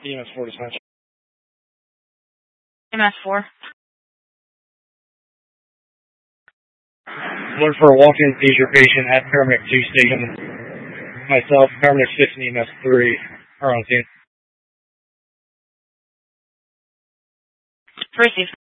EMS 4 dispatch. EMS 4. Alert for a walk-in seizure patient at paramedic 2 station. Myself, paramedic 6 and EMS 3 are on scene. Receive.